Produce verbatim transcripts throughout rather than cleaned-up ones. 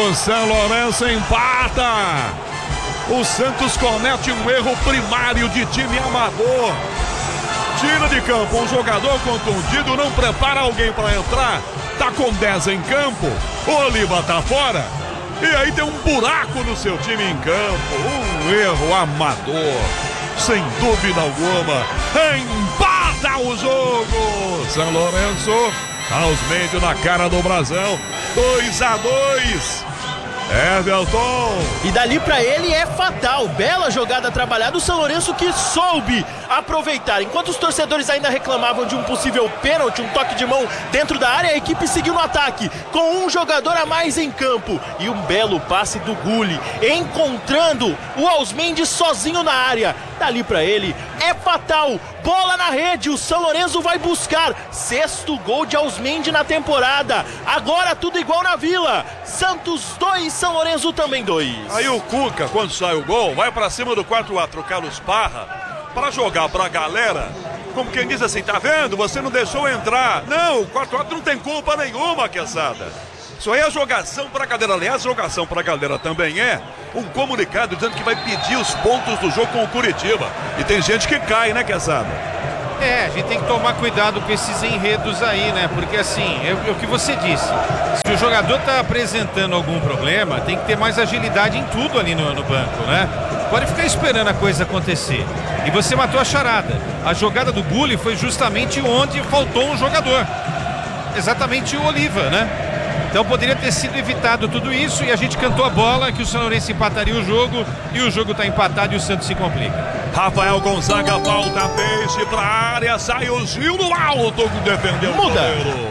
O São Lourenço empata. O Santos comete um erro primário de time amador. Tira de campo um jogador contundido, não prepara alguém para entrar. Tá com dez em campo. O Oliva tá fora. E aí tem um buraco no seu time em campo. Um erro amador. Sem dúvida alguma. Empata o jogo. São Lourenço. Ausmente na cara do Brasão. dois a dois. Everton. E dali pra ele é fatal. Bela jogada trabalhada. O São Lourenço que soube aproveitar. Enquanto os torcedores ainda reclamavam de um possível pênalti, um toque de mão dentro da área, a equipe seguiu no ataque, com um jogador a mais em campo. E um belo passe do Gulli, encontrando o Ausmendi sozinho na área. Dali pra ele é fatal. Bola na rede, o São Lourenço vai buscar sexto gol de Ausmendi na temporada. Agora tudo igual na Vila. Santos dois, São Lourenço também dois. Aí o Cuca, quando sai o gol, vai pra cima do quatro a trocar os Parra pra jogar pra galera. Como quem diz assim, tá vendo? Você não deixou entrar. Não, o quatro a não tem culpa nenhuma, quesada. Isso aí é jogação pra galera. Aliás, jogação pra galera também é um comunicado dizendo que vai pedir os pontos do jogo com o Curitiba. E tem gente que cai, né, quesada? É, a gente tem que tomar cuidado com esses enredos aí, né? Porque assim, é, é o que você disse. Se o jogador tá apresentando algum problema, tem que ter mais agilidade em tudo ali no, no banco, né? Pode ficar esperando a coisa acontecer. E você matou a charada. A jogada do Gulli foi justamente onde faltou um jogador. Exatamente o Oliva, né? Então poderia ter sido evitado tudo isso e a gente cantou a bola que o São Lourenço empataria o jogo e o jogo está empatado e o Santos se complica. Rafael Gonzaga volta, peixe pra área, sai o Gil no alto, defendeu o goleiro.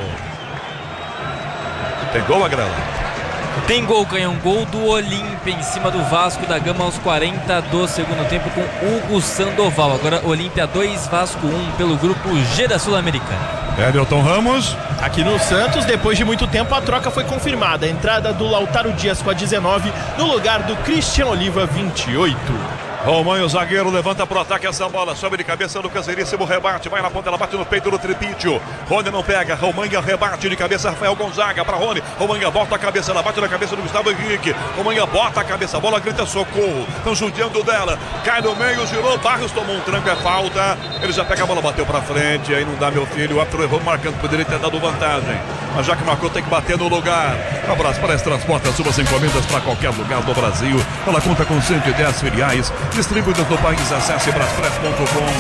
Tem gol, Agrela? Tem gol, Canhão, gol do Olímpia em cima do Vasco da Gama aos quarenta do segundo tempo com Hugo Sandoval. Agora Olímpia dois, Vasco um pelo grupo G da Sul-Americana. Everton Ramos. Aqui no Santos, depois de muito tempo, a troca foi confirmada. A entrada do Lautaro Dias com a dezenove no lugar do Christian Oliva, vinte e oito. Romanho, o zagueiro, levanta pro ataque essa bola, sobe de cabeça no Caseríssimo, rebate, vai na ponta, ela bate no peito do Tripítio. Rony não pega, Romanho rebate de cabeça, Rafael Gonzaga pra Rony. Romanho bota a cabeça, ela bate na cabeça do Gustavo Henrique. Romanho bota a cabeça, a bola grita socorro. Estão judiando dela, cai no meio, girou, Barros tomou um tranco, é falta. Ele já pega a bola, bateu pra frente, aí não dá, meu filho. O árbitro errou marcando, poderia ter dado vantagem. Mas já que marcou, tem que bater no lugar. Um abraço para as transportas, suas encomendas para qualquer lugar do Brasil. Ela conta com cento e dez filiais. Distribuídas no país, acesse braspress ponto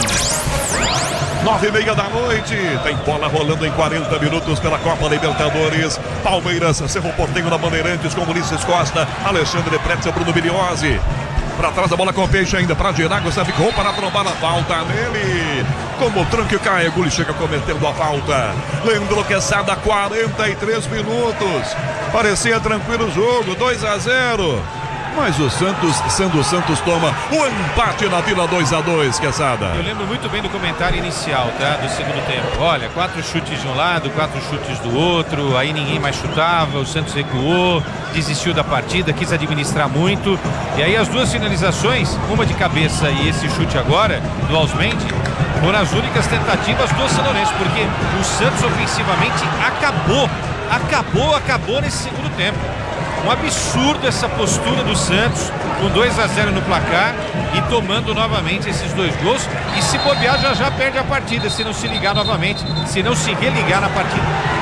com. Nove e meia da noite, tem bola rolando em quarenta minutos pela Copa Libertadores. Palmeiras, Cerro Porteño na Bandeirantes com Ulisses Costa, Alexandre Pretzel, Bruno Biliose. Pra trás a bola com o peixe ainda pra girar, Gustavo Ficou para trombar a falta nele. Como o tranque cai, Gulli chega cometendo a falta. Leandro Quesada, quarenta e três minutos. Parecia tranquilo o jogo, dois a zero. Mas o Santos, sendo o Santos, toma o empate na Vila, dois a dois, Quesada. Eu lembro muito bem do comentário inicial, tá? Do segundo tempo. Olha, quatro chutes de um lado, quatro chutes do outro, aí ninguém mais chutava, o Santos recuou, desistiu da partida, quis administrar muito. E aí as duas finalizações, uma de cabeça e esse chute agora, do Ausmendi, foram as únicas tentativas do São Lourenço, porque o Santos ofensivamente acabou, acabou, acabou nesse segundo tempo. Um absurdo essa postura do Santos, com dois a zero no placar e tomando novamente esses dois gols. E se bobear, já já perde a partida, se não se ligar novamente, se não se religar na partida.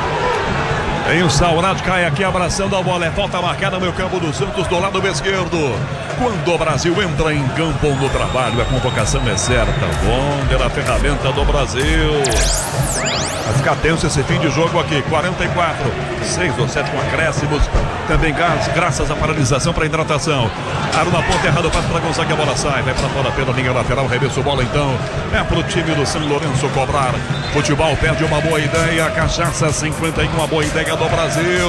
Tem o Saurad, cai aqui abraçando a bola. É falta marcada no campo do Santos do lado esquerdo. Quando o Brasil entra em campo no trabalho, a convocação é certa. Bonder, a ferramenta do Brasil. Vai ficar tenso esse fim de jogo aqui. quarenta e quatro, seis ou sete com acréscimos. Também graças à paralisação para hidratação. Aro na ponta errada, passe para Gonzaga, a bola sai. Vai para fora pela linha lateral, reverso bola então. É para o time do São Lourenço cobrar. Futebol perde uma boa ideia. Cachaça cinquenta e um, uma boa ideia do Brasil.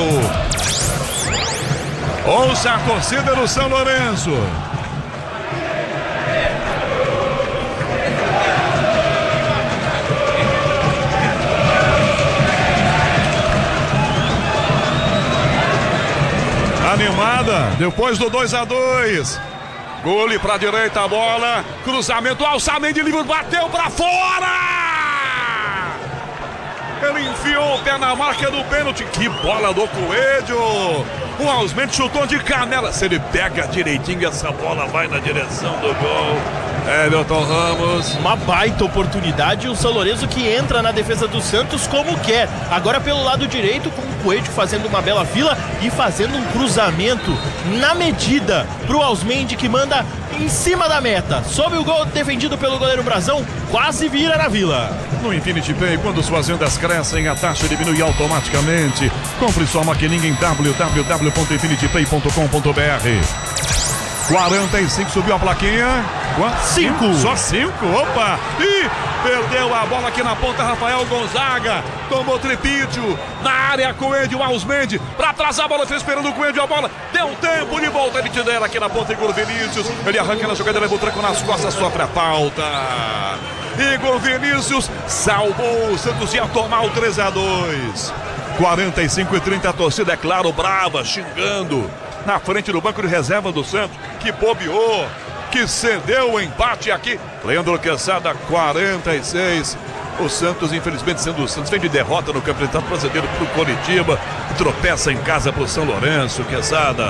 Ouça a torcida do São Lourenço. Animada, depois do dois a dois. Gulli pra direita, a bola. Cruzamento, alçamento de livre, bateu pra fora! Ele enfiou o pé na marca do pênalti. Que bola do Coelho. O Ausmente chutou de canela. Se ele pega direitinho, essa bola vai na direção do gol. Everton Ramos. Uma baita oportunidade. O São Lourenço que entra na defesa do Santos como quer. Agora pelo lado direito, com o Coelho fazendo uma bela fila e fazendo um cruzamento na medida pro Ausmente, que manda em cima da meta. Sob o gol defendido pelo goleiro Brazão, quase vira na Vila. No Infinity Pay, quando suas vendas crescem, a taxa diminui automaticamente. Compre sua maquininha em w w w ponto infinity pay ponto com ponto b r. quarenta e cinco, subiu a plaquinha. cinco. Só cinco, opa! E perdeu a bola aqui na ponta, Rafael Gonzaga. Tomou tripítio na área, Coelho, Ausmente. Pra trás a bola, fez esperando o Coelho a bola. Deu tempo de volta, ele te dera aqui na ponta, Igor Vinícius. Ele arranca na jogada, leva o tranco nas costas, sofre a falta. Igor Vinícius salvou, o Santos ia tomar o três a dois. quarenta e cinco e trinta, a torcida, é claro, brava, xingando. Na frente do banco de reserva do Santos, que bobeou, que cedeu o empate aqui. Leandro Quesada, quarenta e seis. O Santos, infelizmente, sendo o Santos, vem de derrota no Campeonato Brasileiro pro Coritiba, tropeça em casa pro São Lourenço. Quesada.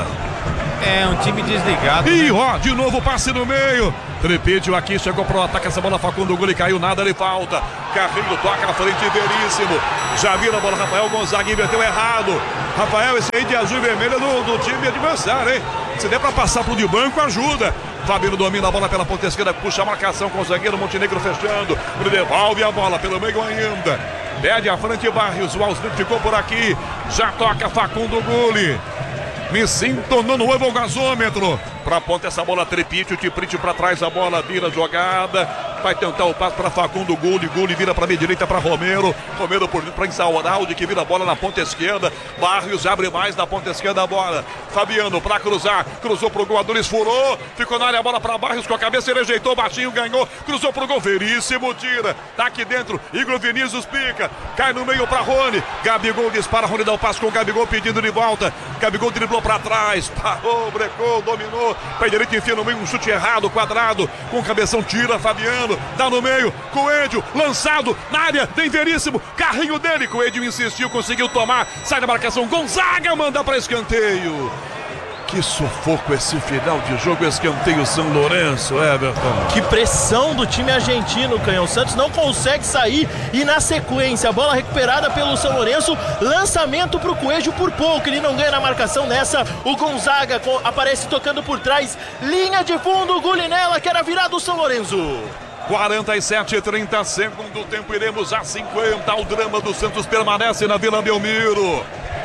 É um time desligado. E né? ó, de novo passe no meio. Tripítio aqui, chegou pro ataque, essa bola Facundo Gulli, caiu nada, ele falta. Carrinho toca na frente, Veríssimo. Já vira a bola, Rafael Gonzaga inverteu errado. Rafael, esse aí de azul e vermelho do, do time adversário, hein? Se der pra passar pro de banco, ajuda. Fabinho domina a bola pela ponta esquerda, puxa a marcação com o zagueiro Montenegro fechando. Ele devolve a bola pelo meio ainda. Pede a frente Barrios, o Ausmente ficou por aqui. Já toca Facundo Gulli. Me sinto no novo gasômetro. Pra ponta essa bola, Tripítio, Tiprítio pra trás, a bola vira jogada. Vai tentar o passo para Facundo Gulli. Gulli vira pra meia direita pra Romero. Romero por pra Insauraldi, que vira a bola na ponta esquerda. Barrios abre mais na ponta esquerda a bola. Fabiano pra cruzar. Cruzou pro gol, Adonis furou. Ficou na área a bola pra Barrios com a cabeça, ele rejeitou, baixinho, ganhou. Cruzou pro gol, Veríssimo tira. Tá aqui dentro, Igor Vinícius pica. Cai no meio pra Rony. Gabigol dispara, Rony dá o passo com o Gabigol pedindo de volta. Gabigol driblou pra trás. Parou, brecou, dominou. Pé direito enfia no meio, um chute errado, quadrado. Com o cabeção tira, Fabiano. Dá no meio, Coelho, lançado na área, tem Veríssimo, carrinho dele, Coelho insistiu, conseguiu tomar, sai da marcação, Gonzaga manda para escanteio. Que sufoco esse final de jogo, escanteio São Lourenço, Everton. Que pressão do time argentino, Canhão. Santos não consegue sair e na sequência, a bola recuperada pelo São Lourenço, lançamento pro Coelho por pouco, ele não ganha na marcação nessa, o Gonzaga aparece tocando por trás, linha de fundo, Gulli nela, que era virado o São Lourenço. quarenta e sete, trinta, segundo tempo, iremos a cinquenta. O drama do Santos permanece na Vila Belmiro.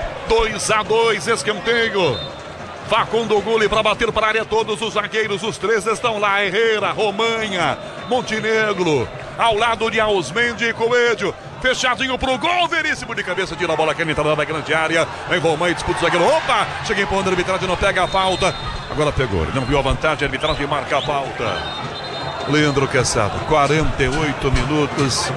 dois a dois, escanteio. Facundo Gulli para bater para a área, todos os zagueiros, os três estão lá. Herrera, Romanha, Montenegro, ao lado de Ausmente e Coelho. Fechadinho pro gol, Veríssimo de cabeça, tira a bola aqui na entrada da grande área. Vem Romanha, disputa o zagueiro. Opa! Chega em ponto, a arbitragem não pega a falta. Agora pegou, ele não viu a vantagem, a arbitragem marca a falta. Leandro Quesada, quarenta e oito minutos.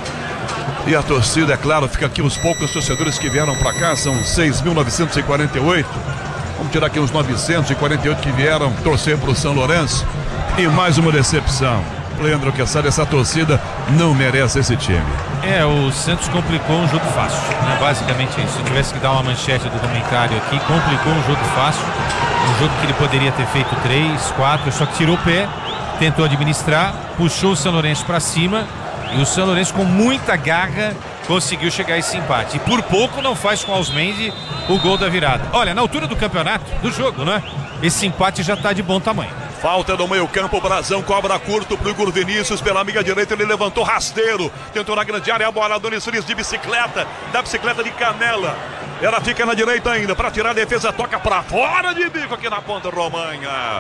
E a torcida, é claro, fica aqui os poucos torcedores que vieram para cá, são seis mil novecentos e quarenta e oito. Vamos tirar aqui uns novecentos e quarenta e oito que vieram torcer para o São Lourenço. E mais uma decepção. Leandro Quesada, essa torcida não merece esse time. É, o Santos complicou um jogo fácil, né? Basicamente isso. Se eu tivesse que dar uma manchete do comentário aqui, complicou um jogo fácil. Um jogo que ele poderia ter feito três, quatro, só que tirou o pé. Tentou administrar, puxou o São Lourenço para cima e o São Lourenço com muita garra conseguiu chegar a esse empate. E por pouco não faz com o Ausmente o gol da virada. Olha, na altura do campeonato, do jogo, né? Esse empate já está de bom tamanho. Falta no meio campo, Brazão cobra curto pro Igor Vinícius, pela amiga direita ele levantou rasteiro, tentou na grande área a bola, Adonis Frias de bicicleta, da bicicleta de canela. Ela fica na direita ainda, para tirar a defesa, toca para fora de bico aqui na ponta, Romanha.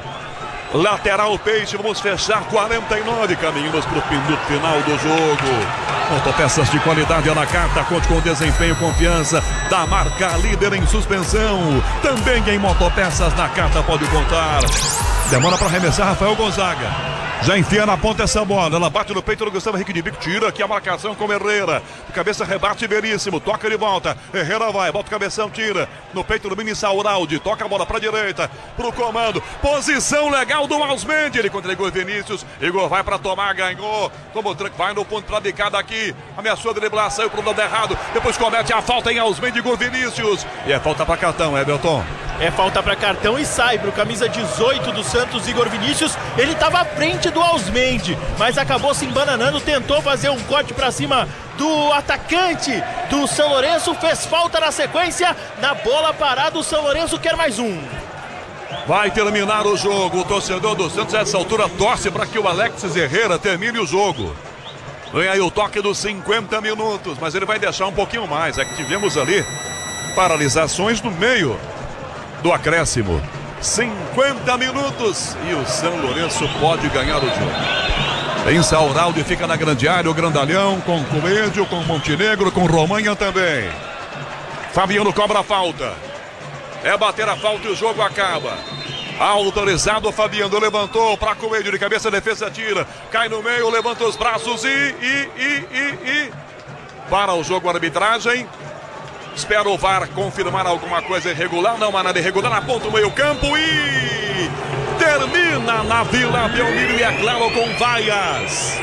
Lateral Peixe, vamos fechar quarenta e nove, caminhamos para o minuto final do jogo. Motopeças de qualidade à la carta, conte com desempenho e confiança da marca líder em suspensão. Também em motopeças na carta pode contar. Demora para arremessar Rafael Gonzaga. Já enfia na ponta essa bola, ela bate no peito do Gustavo Henrique de Bico, tira aqui a marcação com Herrera, de cabeça rebate Veríssimo, toca de volta, Herrera vai, bota o cabeção, tira, no peito do Mini Sauraldi, toca a bola pra direita, pro comando, posição legal do Ausmendi, ele contra Igor Vinícius, Igor vai pra tomar, ganhou, como o tranco, vai no ponto pra bicada aqui, ameaçou a driblar, saiu pro lado errado, depois comete a falta em Ausmendi, Igor Vinícius, e é falta pra cartão, Everton. É falta para cartão e sai pro camisa dezoito do Santos, Igor Vinícius. Ele estava à frente do Ausmendi, mas acabou se embananando, tentou fazer um corte para cima do atacante do São Lourenço, fez falta na sequência, na bola parada o São Lourenço quer mais um. Vai terminar o jogo, o torcedor do Santos a essa altura torce para que o Alexis Herrera termine o jogo. Vem aí o toque dos cinquenta minutos, mas ele vai deixar um pouquinho mais, é que tivemos ali paralisações no meio do acréscimo. cinquenta minutos e o São Lourenço pode ganhar o jogo. Em Sauraldi fica na grande área o Grandalhão com Coelho, com Montenegro, com Romanha também. Fabiano cobra a falta. É bater a falta e o jogo acaba. Autorizado, Fabiano levantou para Coelho de cabeça, a defesa tira, cai no meio, levanta os braços e, e, e, e, e para o jogo a arbitragem. Espera o V A R confirmar alguma coisa irregular. Não há nada irregular na ponta do meio campo e termina na Vila Belmiro e é claro com vaias.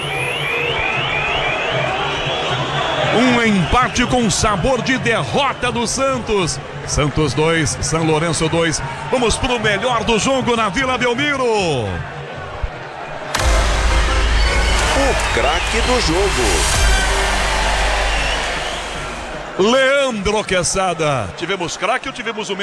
Um empate com sabor de derrota do Santos. Santos dois, São Lourenço dois. Vamos pro melhor do jogo na Vila Belmiro. O craque do jogo. Leandro Quesada. Tivemos craque ou tivemos o